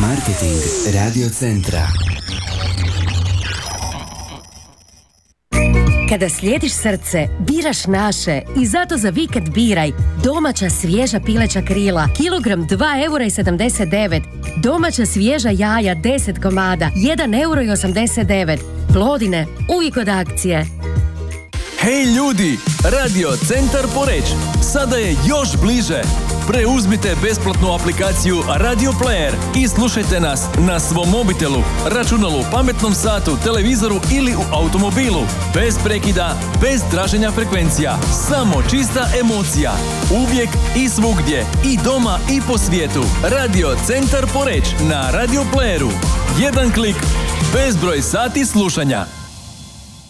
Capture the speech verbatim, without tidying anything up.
Marketing Radio Centra. Kada slijediš srce, biraš naše i zato za vikend biraj domaća svježa pileća krila, kilogram dva eura i sedamdeset devet, domaća svježa jaja deset komada, jedan euro i osamdeset devet. Plodine, uvijek od akcije. Hej ljudi, Radio Centar Poreč, sada je još bliže. Preuzmite besplatnu aplikaciju Radio Player i slušajte nas na svom mobitelu, računalu, pametnom satu, televizoru ili u automobilu. Bez prekida, bez traženja frekvencija, samo čista emocija. Uvijek i svugdje, i doma i po svijetu. Radio Centar Poreč na Radio Playeru. Jedan klik, bezbroj sati slušanja.